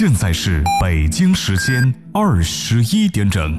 现在是北京时间21点整。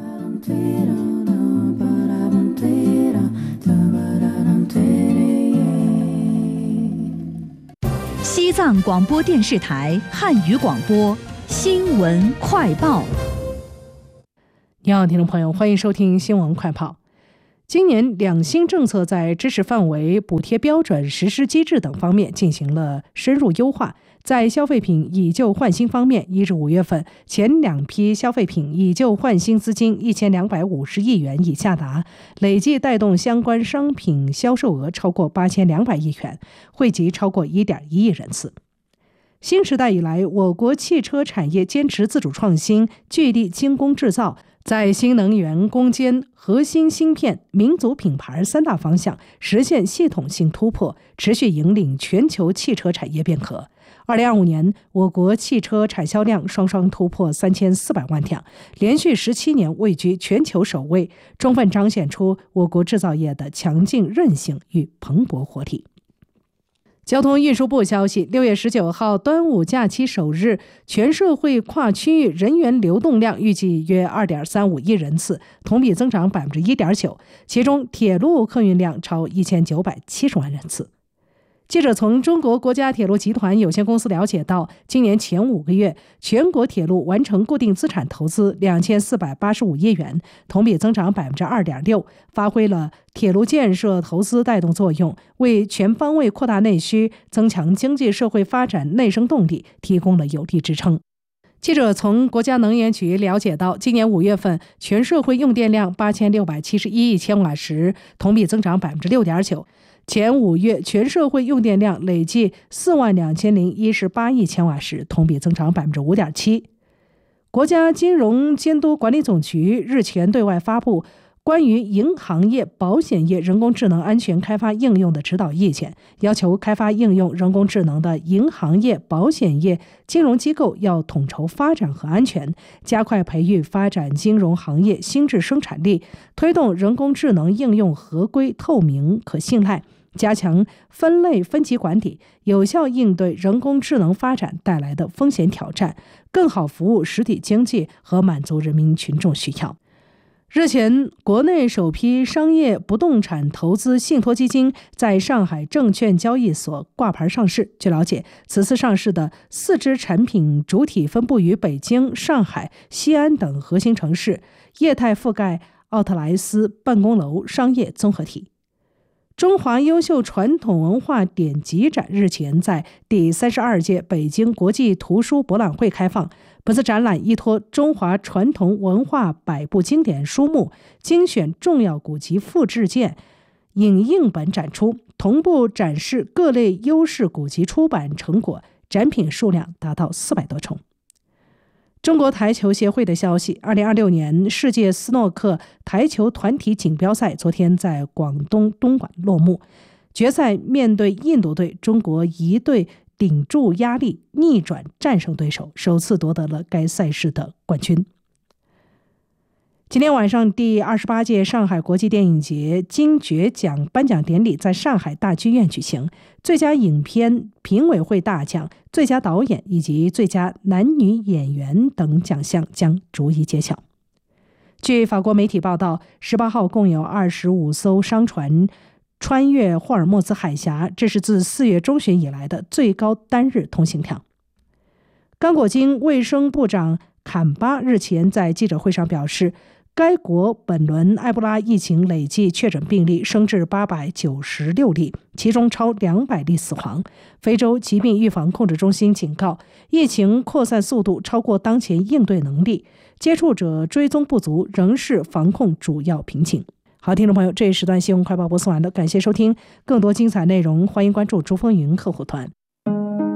西藏广播电视台汉语广播新闻快报。 你好，听众朋友，欢迎收听新闻快报。今年两新政策在支持范围、补贴标准、实施机制等方面进行了深入优化。在消费品以旧换新方面，1至5月份前两批消费品以旧换新资金1250亿元已下达，累计带动相关商品销售额超过8200亿元，惠及超过1.1亿人次。新时代以来，我国汽车产业坚持自主创新，聚力精工制造，在新能源、攻坚、核心芯片、民族品牌3大方向实现系统性突破，持续引领全球汽车产业变革。2025年，我国汽车产销量双双突破3400万辆，连续17年位居全球首位，充分彰显出我国制造业的强劲韧性与蓬勃活力。交通运输部消息，6月19号端午假期首日，全社会跨区域人员流动量预计约2.35亿人次，同比增长 1.9%， 其中铁路客运量超1970万人次。记者从中国国家铁路集团有限公司了解到，今年前5个月，全国铁路完成固定资产投资2485亿元，同比增长 2.6%， 发挥了铁路建设投资带动作用，为全方位扩大内需、增强经济社会发展内生动力提供了有力支撑。记者从国家能源局了解到，今年5月份全社会用电量8671亿千瓦时，同比增长 6.9%。前5月全社会用电量累计42018亿千瓦时，同比增长 5.7%。 国家金融监督管理总局日前对外发布关于银行业、保险业人工智能安全开发应用的指导意见，要求开发应用人工智能的银行业、保险业、金融机构要统筹发展和安全，加快培育发展金融行业新质生产力，推动人工智能应用合规、透明、可信赖，加强分类分级管理，有效应对人工智能发展带来的风险挑战，更好服务实体经济和满足人民群众需要。日前，国内首批商业不动产投资信托基金在上海证券交易所挂牌上市。据了解，此次上市的4只产品主体分布于北京、上海、西安等核心城市，业态覆盖奥特莱斯、办公楼、商业综合体。中华优秀传统文化典籍展日前在第32届北京国际图书博览会开放。本次展览依托中华传统文化100部经典书目，精选重要古籍复制件、影印本展出，同步展示各类优势古籍出版成果，展品数量达到400多重。中国台球协会的消息，2026年世界斯诺克台球团体锦标赛昨天在广东东莞落幕。决赛面对印度队，中国一队顶住压力，逆转战胜对手，首次夺得了该赛事的冠军。今天晚上，第28届上海国际电影节金爵奖颁奖典礼在上海大剧院举行，最佳影片评委会大奖、最佳导演以及最佳男女演员等奖项将逐一揭晓。据法国媒体报道，18号共有25艘商船穿越霍尔木兹海峡，这是自4月中旬以来的最高单日通行量。刚果金卫生部长坎巴日前在记者会上表示，该国本轮埃博拉疫情累计确诊病例升至896例，其中超200例死亡。非洲疾病预防控制中心警告，疫情扩散速度超过当前应对能力，接触者追踪不足仍是防控主要瓶颈。好，听众朋友，这一时段新闻快报播送完了，感谢收听，更多精彩内容欢迎关注珠峰云客户端。